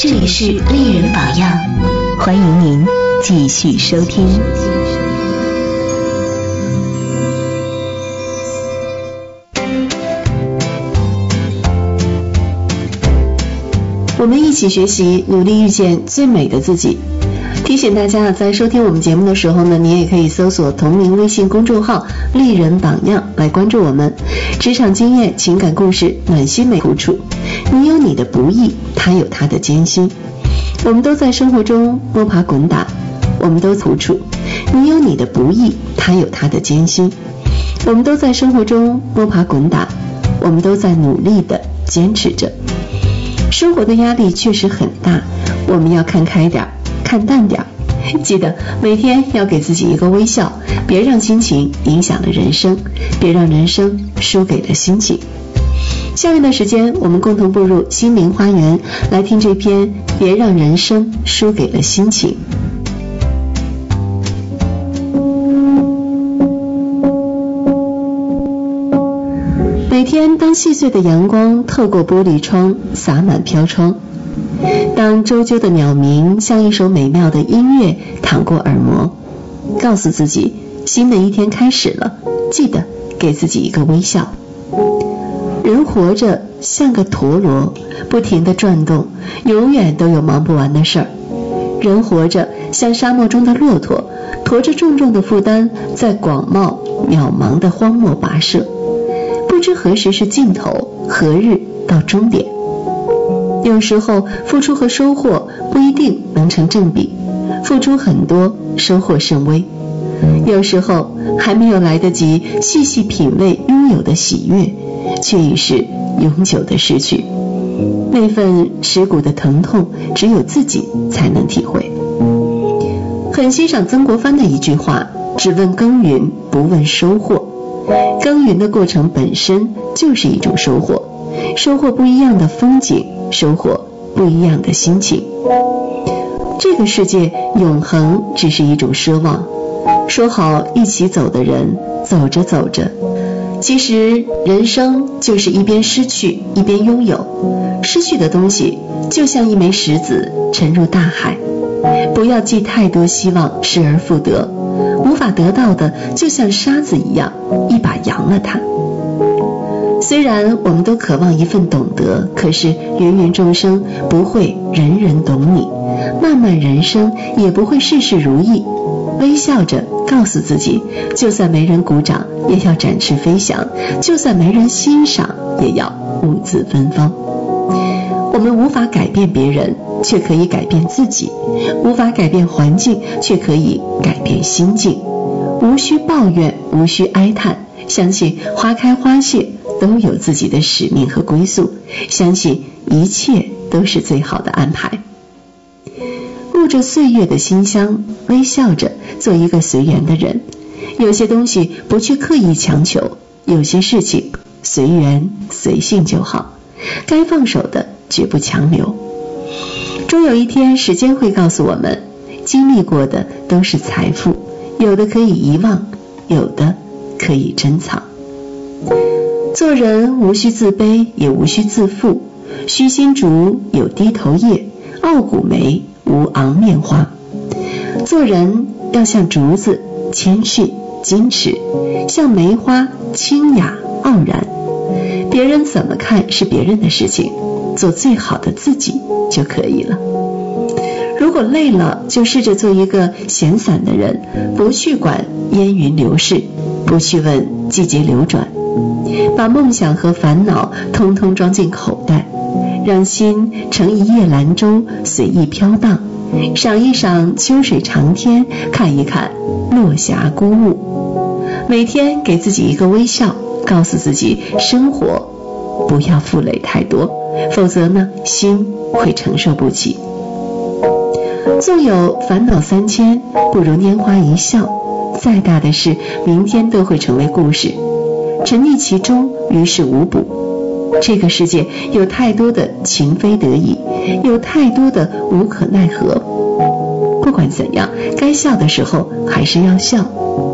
这里是丽人榜样，欢迎您继续收听。我们一起学习，努力遇见最美的自己。提醒大家，在收听我们节目的时候呢，你也可以搜索同名微信公众号丽人榜样来关注我们。职场经验、情感故事、暖心美苦楚，你有你的不易，他有他的艰辛。我们都在生活中摸爬滚打，我们都苦楚。你有你的不易，他有他的艰辛。我们都在生活中摸爬滚打，我们都在努力的坚持着。生活的压力确实很大，我们要看开点，看淡点。记得每天要给自己一个微笑，别让心情影响了人生，别让人生输给了心情。下面的时间，我们共同步入心灵花园，来听这篇《别让人生输给了心情》。每天当细碎的阳光透过玻璃窗洒满飘窗，当啁啾的鸟鸣像一首美妙的音乐淌过耳膜，告诉自己新的一天开始了，记得给自己一个微笑。人活着像个陀螺，不停地转动，永远都有忙不完的事儿。人活着像沙漠中的骆驼，驮着重重的负担，在广袤渺茫的荒漠跋涉，不知何时是尽头，何日到终点。有时候付出和收获不一定能成正比，付出很多，收获甚微。有时候还没有来得及细细品味拥有的喜悦，却已是永久的失去。那份蚀骨的疼痛，只有自己才能体会。很欣赏曾国藩的一句话，只问耕耘，不问收获。耕耘的过程本身就是一种收获，收获不一样的风景，收获不一样的心情。这个世界永恒只是一种奢望，说好一起走的人，走着走着，其实人生就是一边失去一边拥有。失去的东西就像一枚石子沉入大海，不要寄太多希望，失而复得。无法得到的就像沙子一样，一把扬了它。虽然我们都渴望一份懂得，可是芸芸众生不会人人懂你，漫漫人生也不会事事如意。微笑着告诉自己，就算没人鼓掌，也要展翅飞翔；就算没人欣赏，也要兀自芬芳。我们无法改变别人，却可以改变自己；无法改变环境，却可以改变心境。无需抱怨，无需哀叹，相信花开花谢都有自己的使命和归宿，相信一切都是最好的安排。沐着岁月的馨香，微笑着做一个随缘的人。有些东西不去刻意强求，有些事情随缘随性就好，该放手的绝不强留。终有一天，时间会告诉我们，经历过的都是财富，有的可以遗忘，有的可以珍藏。做人无需自卑，也无需自负，虚心竹有低头叶，傲骨梅无昂面花。做人要像竹子，谦逊矜持，像梅花，清雅傲然。别人怎么看是别人的事情，做最好的自己就可以了。如果累了，就试着做一个闲散的人，不去管烟云流逝，不去问季节流转，把梦想和烦恼通通装进口袋，让心乘一叶兰舟，随意飘荡，赏一赏秋水长天，看一看落霞孤鹜。每天给自己一个微笑，告诉自己生活不要负累太多，否则呢，心会承受不起。纵有烦恼3000，不如拈花一笑。再大的事，明天都会成为故事。沉溺其中，于事无补。这个世界有太多的情非得已，有太多的无可奈何。不管怎样，该笑的时候还是要笑，